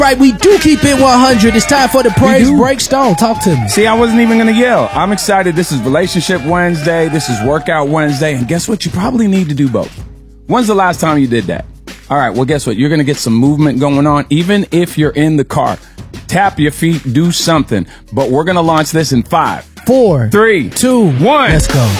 Right, we do keep it 100. It's time for the praise break. Stone, talk to me. See, I wasn't even going to yell. I'm excited. This is Relationship Wednesday. This is Workout Wednesday. And guess what? You probably need to do both. When's the last time you did that? All right, well, guess what? You're going to get some movement going on, even if you're in the car. Tap your feet, do something. But we're going to launch this in 5, 4, 3, 2, 1. Let's go.